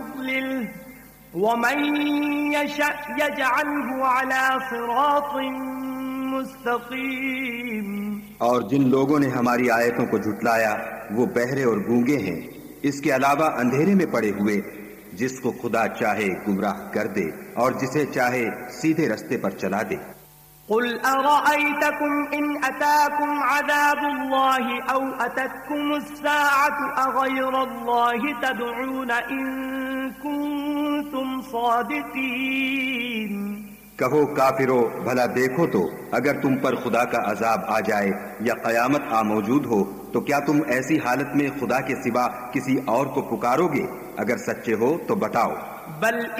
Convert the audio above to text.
يضلله ومن يشأ يجعله على صراط मुस्तकीम। और जिन लोगों ने हमारी आयतों को झुटलाया वो बहरे और गूंगे हैं, इसके अलावा अंधेरे में पड़े हुए। जिसको खुदा चाहे गुमराह कर दे और जिसे चाहे सीधे रास्ते पर चला दे। कुल अरअयतकुम इन अताकुम अज़ाबुल्लाहि औ अततकुमुस्साअतु अग़यरल्लाहि तदऊन इन कुंतुम सादिकीन। कहो काफिरो, भला देखो तो अगर तुम पर खुदा का अजाब आ जाए या कयामत आ मौजूद हो तो क्या तुम ऐसी हालत में खुदा के सिवा किसी और को पुकारोगे? अगर सच्चे हो तो बताओ। बल